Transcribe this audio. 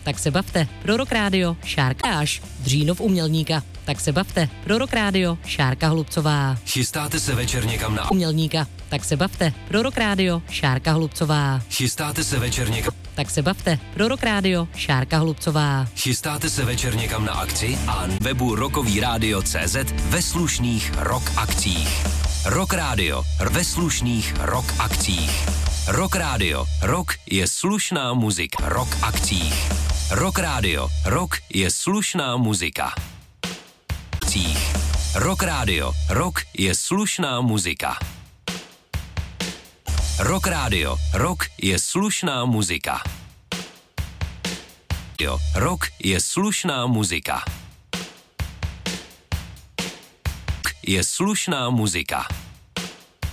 tak se bavte. Pro Rock Radio Šárka Až, Dřínov Umělníka, tak se bavte. Pro Rock Radio Šárka Hlubcová. Chystáte se večer někam na Umělníka, tak se bavte. Pro Rock Radio Šárka Hlubcová. Chystáte se večer někam Tak se bavte. Pro Rock Radio Šárka Hlubcová. Chystáte se večer někam na akci a webu rockovíradio.cz ve slušných rock akcích. Rock Radio ve slušných rock akcích. Rock Radio. Rock je slušná muzika. Rock akcích. Rock Radio. Rock je slušná muzika. Rock Radio. Rock je slušná muzika. Rock Radio. Rock je slušná muzika. Rock je slušná muzika. Je slušná muzika.